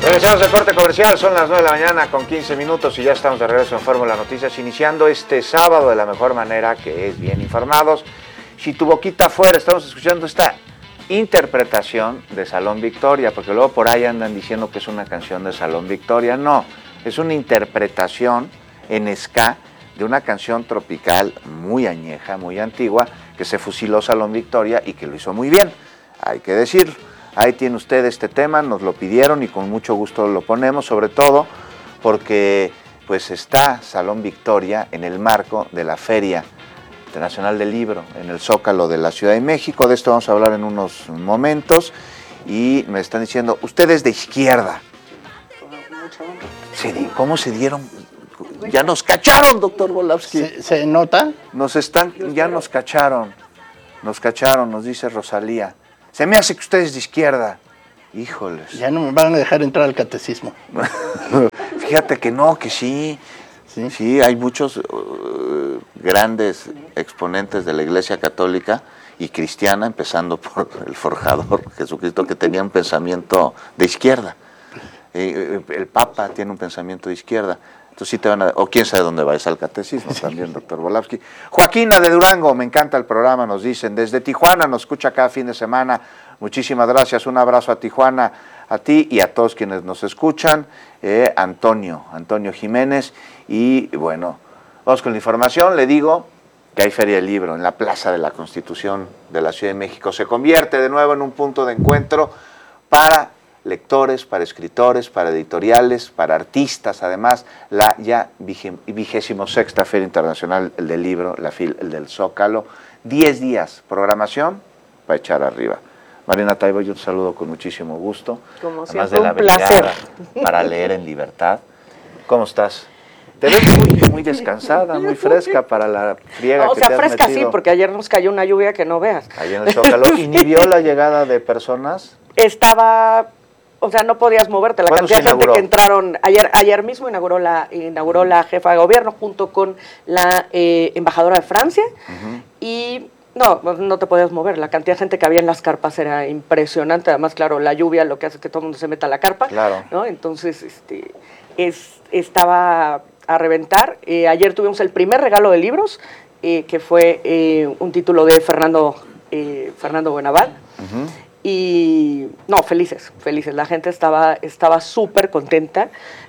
Regresamos al corte comercial, son las 9 de la mañana con 15 minutos y ya estamos de regreso en Fórmula Noticias, iniciando este sábado de la mejor manera, que es bien informados. Si tu boquita fuera, estamos escuchando esta interpretación de Salón Victoria, porque luego por ahí andan diciendo que es una canción de Salón Victoria. No, es una interpretación en ska de una canción tropical muy añeja, muy antigua, que se fusiló Salón Victoria y que lo hizo muy bien, hay que decirlo. Ahí tiene usted este tema, nos lo pidieron y con mucho gusto lo ponemos, sobre todo porque pues está Salón Victoria en el marco de la Feria Internacional del Libro en el Zócalo de la Ciudad de México. De esto vamos a hablar en unos momentos y me están diciendo, usted es de izquierda. ¿Cómo se dieron? Ya nos cacharon, doctor Volavsky. ¿Se nota? Ya nos cacharon, nos dice Rosalía. Se me hace que usted es de izquierda. Híjoles. Ya no me van a dejar entrar al catecismo. Fíjate que no, que sí. Sí, hay muchos grandes exponentes de la Iglesia Católica y cristiana, empezando por el forjador Jesucristo, que tenía un pensamiento de izquierda. El Papa tiene un pensamiento de izquierda. Entonces sí te van a... O quién sabe dónde vais al catecismo también, doctor Volavsky. Joaquina de Durango, me encanta el programa, nos dicen. Desde Tijuana, nos escucha cada fin de semana. Muchísimas gracias, un abrazo a Tijuana, a ti y a todos quienes nos escuchan. Antonio Jiménez. Y bueno, vamos con la información. Le digo que hay Feria del Libro en la Plaza de la Constitución de la Ciudad de México. Se convierte de nuevo en un punto de encuentro para lectores, para escritores, para editoriales, para artistas, además, la ya 26ª Feria Internacional del Libro, la FIL, el del Zócalo, 10 días, programación para echar arriba. Marina Taibo, yo te saludo con muchísimo gusto, como además siempre, de la brigada para leer en libertad. ¿Cómo estás? Te ves muy descansada, muy fresca para la friega que te has fresca metido. sí, porque ayer nos cayó una lluvia que no veas. Ahí en el Zócalo, ¿inhibió la llegada de personas? O sea, no podías moverte. La cantidad de gente que entraron. Ayer mismo inauguró la jefa de gobierno junto con la embajadora de Francia. Y no te podías mover. La cantidad de gente que había en las carpas era impresionante. Además, claro, la lluvia lo que hace es que todo el mundo se meta a la carpa. Claro. ¿No? Entonces, estaba a reventar. Ayer tuvimos el primer regalo de libros, que fue un título de Fernando Buenaval. Y felices, la gente estaba súper contenta.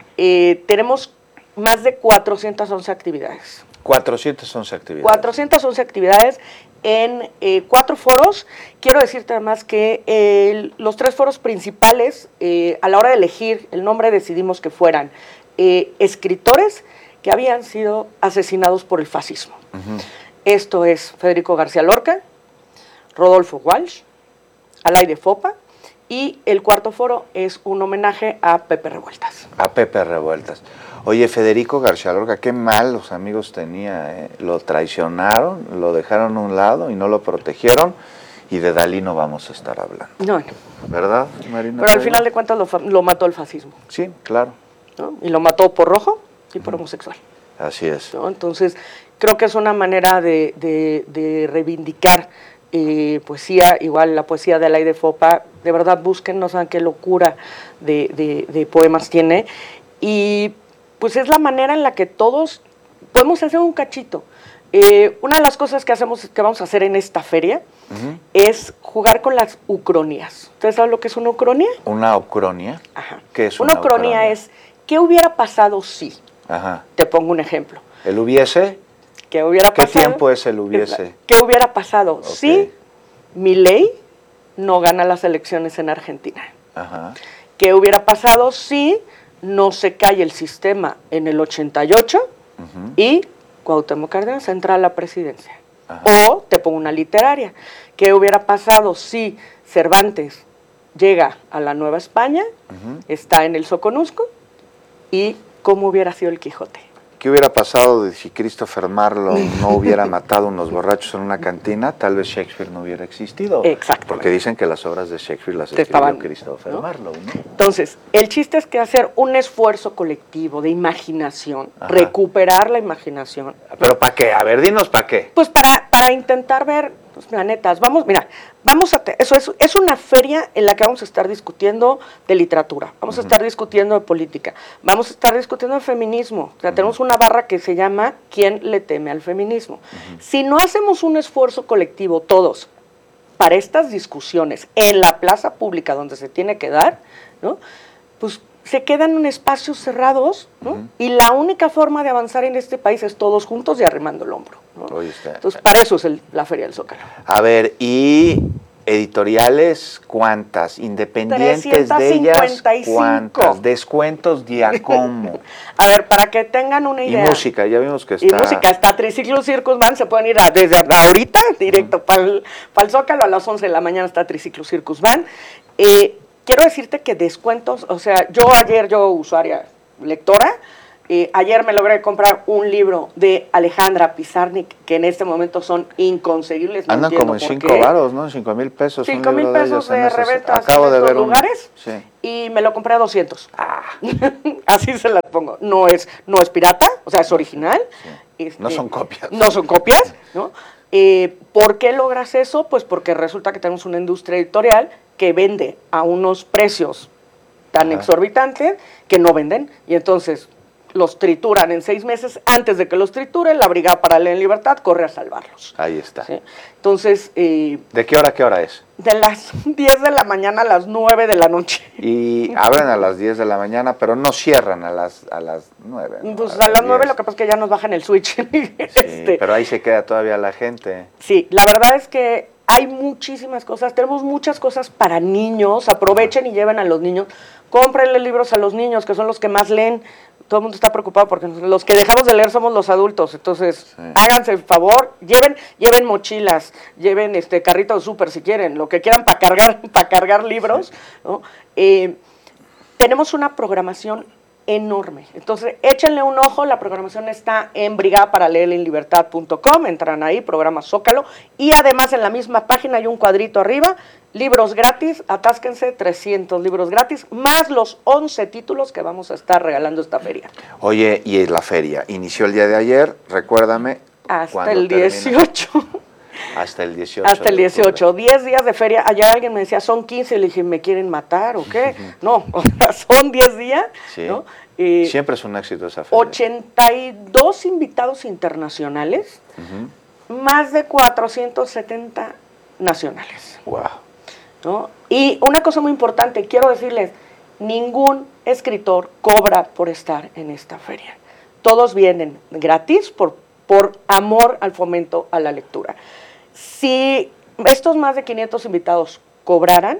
Tenemos más de 411 actividades. 411 actividades. 411 actividades en 4 foros. Quiero decirte además que los 3 foros principales, a la hora de elegir el nombre, decidimos que fueran escritores que habían sido asesinados por el fascismo. Esto es Federico García Lorca, Rodolfo Walsh, Alay de Fopa, y el 4º foro es un homenaje a Pepe Revueltas. A Pepe Revueltas. Oye, Federico García Lorca, qué mal los amigos tenía, ¿eh? Lo traicionaron, lo dejaron a un lado y no lo protegieron, y de Dalí no vamos a estar hablando. No. ¿Verdad, Marina? Pero al final de cuentas lo mató el fascismo. Sí, claro. ¿No? Y lo mató por rojo y por homosexual. Así es. ¿No? Entonces, creo que es una manera de reivindicar poesía, igual la poesía de Alay de Fopa. De verdad, busquen, no saben qué locura de poemas tiene. Y pues es la manera en la que todos podemos hacer un cachito. Una de las cosas que vamos a hacer en esta feria es jugar con las ucronías. ¿Ustedes saben lo que es una ucronía? ¿Una ucronia? Ajá. ¿Qué es una ucronía? Es, ¿qué hubiera pasado si? Ajá. Te pongo un ejemplo. ¿El hubiese? ¿Qué hubiera pasado? ¿Qué tiempo es el hubiese? ¿Qué hubiera pasado si Milei no gana las elecciones en Argentina? Ajá. ¿Qué hubiera pasado si no se cae el sistema en el 88 y Cuauhtémoc Cárdenas entra a la presidencia? Ajá. O te pongo una literaria. ¿Qué hubiera pasado si Cervantes llega a la Nueva España, está en el Soconusco, y cómo hubiera sido el Quijote? ¿Qué hubiera pasado si Christopher Marlowe no hubiera matado a unos borrachos en una cantina? Tal vez Shakespeare no hubiera existido. Exacto. Porque dicen que las obras de Shakespeare las escribió Christopher Marlowe, ¿no? Entonces, el chiste es que hacer un esfuerzo colectivo de imaginación, recuperar la imaginación. ¿Pero para qué? A ver, dinos para qué. Pues para intentar ver los planetas. Es una feria en la que vamos a estar discutiendo de literatura, vamos a estar discutiendo de política, vamos a estar discutiendo de feminismo. O sea, tenemos una barra que se llama ¿Quién le teme al feminismo? Si no hacemos un esfuerzo colectivo todos para estas discusiones en la plaza pública donde se tiene que dar, ¿no? Pues se quedan en espacios cerrados, ¿no? Y la única forma de avanzar en este país es todos juntos y arrimando el hombro, ¿no? Entonces, para eso es la Feria del Zócalo. A ver, y editoriales, ¿cuántas? Independientes de ellas, 355. ¿cuántas? Descuentos, ¿día cómo? A ver, para que tengan una idea. Y música, ya vimos que está... Y música, está Triciclo Circus Band, se pueden ir desde ahorita, directo para el Zócalo, a las 11 de la mañana está Triciclo Circus Band. Quiero decirte que descuentos, o sea, yo usuaria, lectora, ayer me logré comprar un libro de Alejandra Pizarnik, que en este momento son inconseguibles. No andan como en 5 varos, ¿no? 5,000 pesos. 5,000 pesos de reventa Acabo de ver lugares, sí. Y me lo compré a 200. Así se las pongo. No es pirata, o sea, es original. Sí. No son copias. No son copias, ¿no? ¿Por qué logras eso? Pues porque resulta que tenemos una industria editorial que vende a unos precios tan exorbitantes que no venden, y entonces los trituran en 6 meses. Antes de que los trituren, la Brigada para Leer en Libertad corre a salvarlos. Ahí está. ¿Sí? Entonces... ¿De qué hora a qué hora es? De las 10 de la mañana a las 9 de la noche. Y abren a las 10 de la mañana, pero no cierran a las 9. ¿no? Pues a las 9 lo que pasa es que ya nos bajan el switch. Sí, pero ahí se queda todavía la gente. Sí, la verdad es que hay muchísimas cosas, tenemos muchas cosas para niños. Aprovechen y lleven a los niños, cómprenle libros a los niños, que son los que más leen. Todo el mundo está preocupado porque los que dejamos de leer somos los adultos. Entonces, háganse el favor, lleven mochilas, lleven carrito de súper si quieren, lo que quieran para cargar libros, ¿no? Tenemos una programación enorme. Entonces, échenle un ojo, la programación está en brigadaparaleirenlibertad.com, entran ahí, programa Zócalo, y además en la misma página hay un cuadrito arriba, libros gratis, atásquense, 300 libros gratis, más los 11 títulos que vamos a estar regalando esta feria. Oye, y la feria inició el día de ayer, recuérdame. Hasta el 18. Hasta el 18. Hasta el 18, 10 días de feria. Ayer alguien me decía, son 15, le dije, ¿me quieren matar o qué? No, son 10 días, sí. ¿no? Siempre es un éxito esa feria. 82 invitados internacionales, más de 470 nacionales. Wow. ¿No? Y una cosa muy importante, quiero decirles, ningún escritor cobra por estar en esta feria. Todos vienen gratis por amor al fomento a la lectura. Si estos más de 500 invitados cobraran,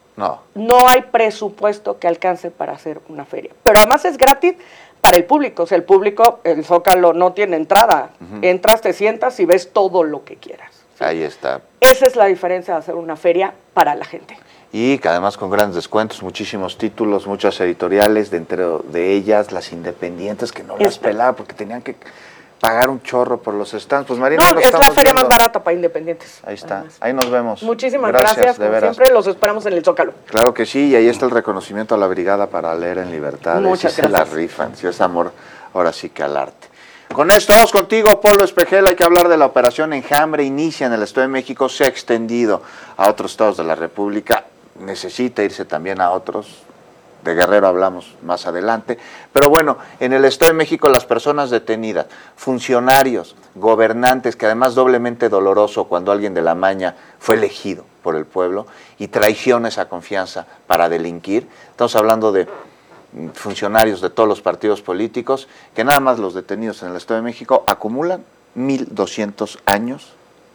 no hay presupuesto que alcance para hacer una feria. Pero además es gratis para el público. O sea, el Zócalo no tiene entrada. Entras, te sientas y ves todo lo que quieras. ¿Sí? Ahí está. Esa es la diferencia de hacer una feria para la gente. Y que además con grandes descuentos, muchísimos títulos, muchas editoriales, dentro de ellas las independientes que no las pelaban porque tenían que pagar un chorro por los stands. Pues Marina, no, es la feria más barata para independientes. Ahí está, ahí nos vemos. Muchísimas gracias como siempre, los esperamos en el Zócalo. Claro que sí, y ahí está el reconocimiento a la Brigada para Leer en Libertad. Muchas sí gracias. Se la rifan, si es amor, ahora sí que al arte. Con esto vamos contigo, Polo Espejel. Hay que hablar de la operación Enjambre. Inicia en el Estado de México, se ha extendido a otros estados de la República, necesita irse también a otros. De Guerrero hablamos más adelante, pero bueno, en el Estado de México las personas detenidas, funcionarios, gobernantes, que además doblemente doloroso cuando alguien de la maña fue elegido por el pueblo y traiciona esa confianza para delinquir. Estamos hablando de funcionarios de todos los partidos políticos, que nada más los detenidos en el Estado de México acumulan 1,200 años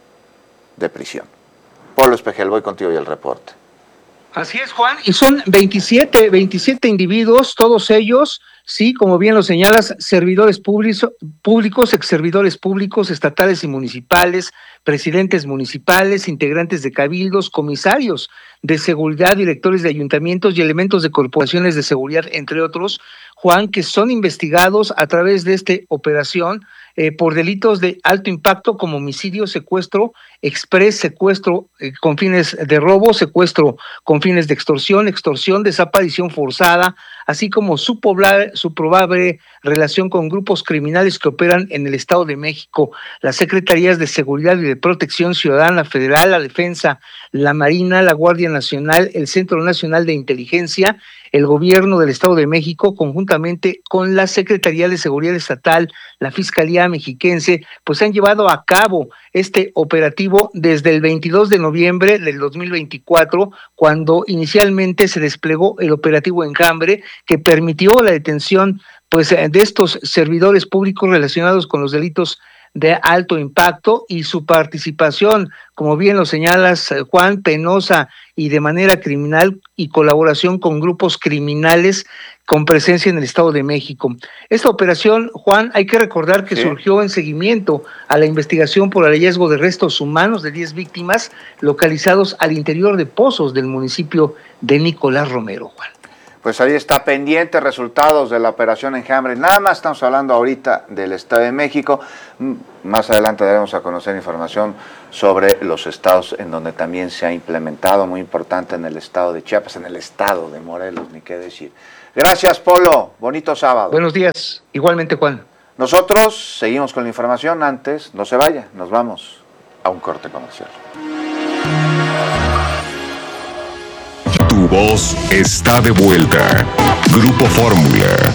de prisión. Polo Espejel, voy contigo y el reporte. Así es, Juan, y son 27 individuos, todos ellos, sí, como bien lo señalas, servidores públicos, exservidores públicos, estatales y municipales, presidentes municipales, integrantes de cabildos, comisarios de seguridad, directores de ayuntamientos y elementos de corporaciones de seguridad, entre otros, Juan, que son investigados a través de esta operación por delitos de alto impacto como homicidio, secuestro express, secuestro con fines de robo, secuestro con fines de extorsión, desaparición forzada, así como su probable relación con grupos criminales que operan en el Estado de México. Las Secretarías de Seguridad y de Protección Ciudadana Federal, la Defensa, la Marina, la Guardia Nacional, el Centro Nacional de Inteligencia, el Gobierno del Estado de México, conjuntamente con la Secretaría de Seguridad Estatal, la Fiscalía Mexiquense, pues han llevado a cabo este operativo desde el 22 de noviembre del 2024, cuando inicialmente se desplegó el operativo Enjambre, que permitió la detención pues de estos servidores públicos relacionados con los delitos de alto impacto y su participación, como bien lo señalas, Juan, penosa y de manera criminal y colaboración con grupos criminales con presencia en el Estado de México. Esta operación, Juan, hay que recordar que surgió en seguimiento a la investigación por el hallazgo de restos humanos de 10 víctimas localizados al interior de pozos del municipio de Nicolás Romero, Juan. Pues ahí está, pendiente resultados de la operación Enjambre. Nada más estamos hablando ahorita del Estado de México. Más adelante daremos a conocer información sobre los estados en donde también se ha implementado, muy importante en el estado de Chiapas, en el estado de Morelos, ni qué decir. Gracias, Polo. Bonito sábado. Buenos días. Igualmente, Juan. Nosotros seguimos con la información. Antes, no se vaya, nos vamos a un corte comercial. Tu voz está de vuelta. Grupo Fórmula.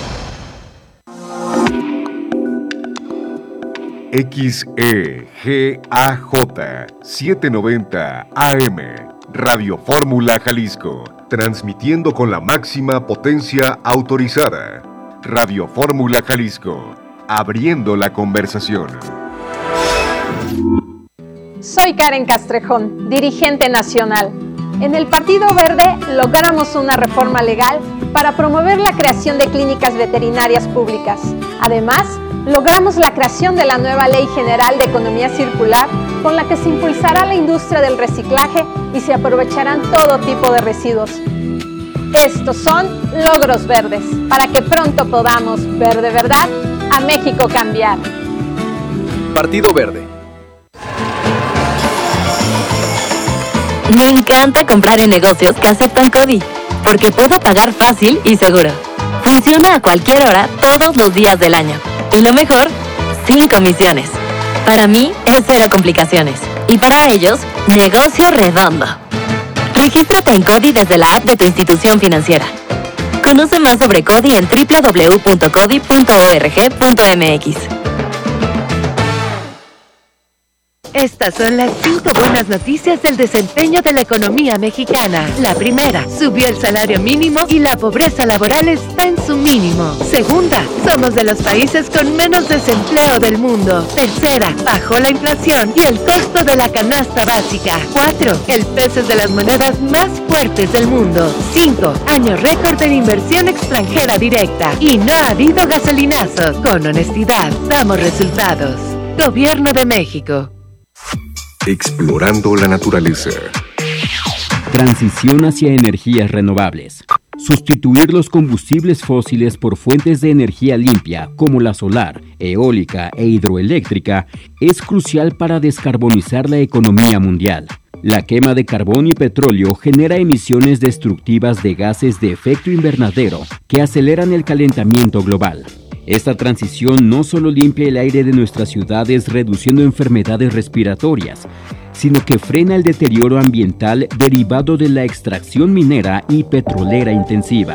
XEGAJ 790 AM. Radio Fórmula Jalisco. Transmitiendo con la máxima potencia autorizada. Radio Fórmula Jalisco. Abriendo la conversación. Soy Karen Castrejón, dirigente nacional. En el Partido Verde logramos una reforma legal para promover la creación de clínicas veterinarias públicas. Además, logramos la creación de la nueva Ley General de Economía Circular, con la que se impulsará la industria del reciclaje y se aprovecharán todo tipo de residuos. Estos son logros verdes, para que pronto podamos ver de verdad a México cambiar. Partido Verde. Me encanta comprar en negocios que aceptan CODI, porque puedo pagar fácil y seguro. Funciona a cualquier hora, todos los días del año. Y lo mejor, sin comisiones. Para mí es cero complicaciones. Y para ellos, negocio redondo. Regístrate en CODI desde la app de tu institución financiera. Conoce más sobre CODI en www.codi.org.mx. Estas son las 5 buenas noticias del desempeño de la economía mexicana. La primera, subió el salario mínimo y la pobreza laboral está en su mínimo. Segunda, somos de los países con menos desempleo del mundo. Tercera, bajó la inflación y el costo de la canasta básica. 4, el peso es de las monedas más fuertes del mundo. 5, año récord en inversión extranjera directa. Y no ha habido gasolinazo. Con honestidad, damos resultados. Gobierno de México. Explorando la naturaleza. Transición hacia energías renovables. Sustituir los combustibles fósiles por fuentes de energía limpia como la solar, eólica e hidroeléctrica es crucial para descarbonizar la economía mundial. La quema de carbón y petróleo genera emisiones destructivas de gases de efecto invernadero que aceleran el calentamiento global. Esta transición no solo limpia el aire de nuestras ciudades reduciendo enfermedades respiratorias, sino que frena el deterioro ambiental derivado de la extracción minera y petrolera intensiva.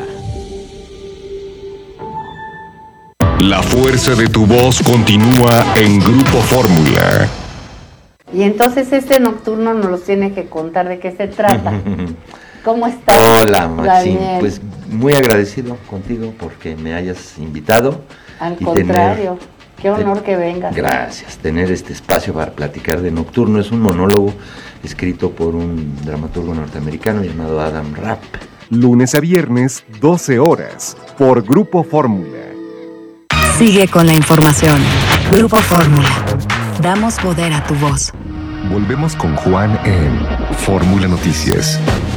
La fuerza de tu voz continúa en Grupo Fórmula. Y entonces este nocturno nos los tiene que contar de qué se trata. ¿Cómo estás? Hola, Maxine. Pues muy agradecido contigo porque me hayas invitado. Al contrario, qué honor que vengas. Gracias. Tener este espacio para platicar de Nocturno es un monólogo escrito por un dramaturgo norteamericano llamado Adam Rapp. Lunes a viernes, 12 horas, por Grupo Fórmula. Sigue con la información. Grupo Fórmula. Damos poder a tu voz. Volvemos con Juan en Fórmula Noticias.